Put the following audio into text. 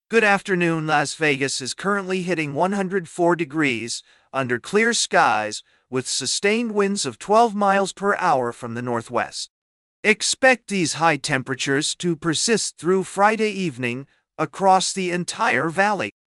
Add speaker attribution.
Speaker 1: Good afternoon. Las Vegas is currently hitting 104 degrees under clear skies with sustained winds of 12 miles per hour from the northwest. Expect these high temperatures to persist through Friday evening across the entire valley.